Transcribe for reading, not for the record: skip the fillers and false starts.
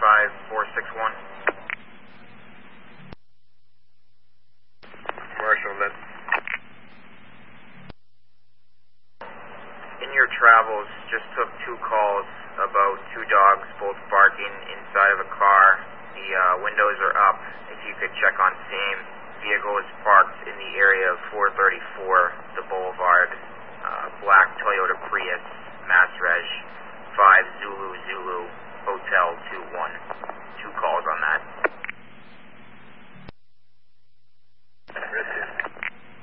45461. Commercial, let's. In your travels, just took 2 calls about 2 dogs both barking inside of a car. The windows are up. If you could check on same. Vehicle is parked in the area of 434, the Boulevard. Black Toyota Prius, Mass Reg.